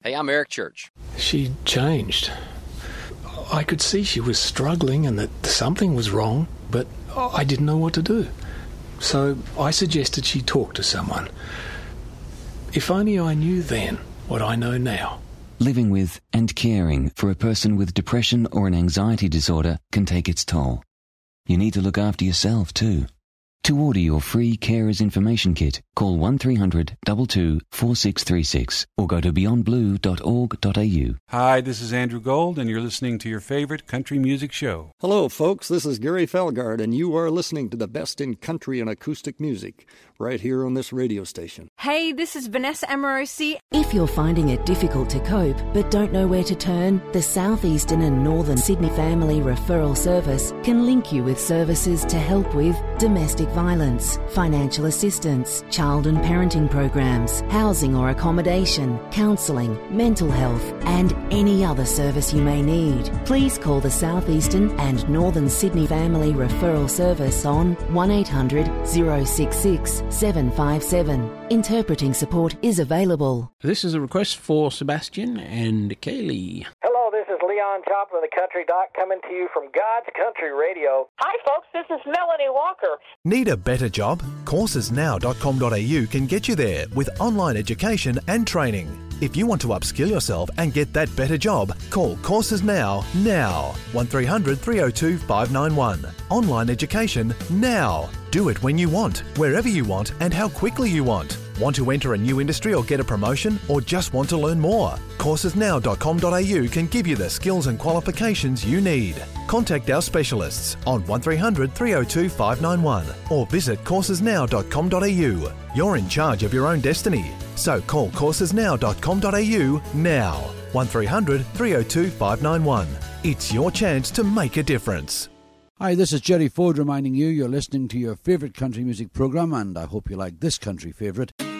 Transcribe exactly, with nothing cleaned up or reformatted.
Hey, I'm Eric Church. She changed. I could see she was struggling and that something was wrong, but I didn't know what to do. So I suggested she talk to someone. If only I knew then what I know now. Living with and caring for a person with depression or an anxiety disorder can take its toll. You need to look after yourself too. To order your free Carers Information Kit, call one three hundred two two four six three six or go to beyond blue dot org dot a u. Hi, this is Andrew Gold, and you're listening to your favorite country music show. Hello, folks. This is Gary Felgard, and you are listening to the best in country and acoustic music right here on this radio station. Hey, this is Vanessa Amorosi. If you're finding it difficult to cope but don't know where to turn, the Southeastern and Northern Sydney Family Referral Service can link you with services to help with domestic violence, financial assistance, child and parenting programs, housing or accommodation, counselling, mental health, and any other service you may need. Please call the Southeastern and Northern Sydney Family Referral Service on one eight hundred oh six six seven five seven. Interpreting support is available. This is a request for Sebastian and Kaylee. Hello, this is Leon Chopper of the Country Doc coming to you from God's Country Radio. Hi folks, this is Melanie Walker. Need a better job? courses now dot com dot a u can get you there with online education and training. If you want to upskill yourself and get that better job, call Courses Now, now. one three hundred three oh two five nine one. Online education now. Do it when you want, wherever you want, and how quickly you want. Want to enter a new industry or get a promotion, or just want to learn more? courses now dot com dot a u can give you the skills and qualifications you need. Contact our specialists on one three hundred three oh two five nine one or visit courses now dot com dot a u. You're in charge of your own destiny, so call courses now dot com dot a u now. one three hundred three oh two five nine one. It's your chance to make a difference. Hi, this is Jerry Ford reminding you you're listening to your favourite country music programme, and I hope you like this country favourite.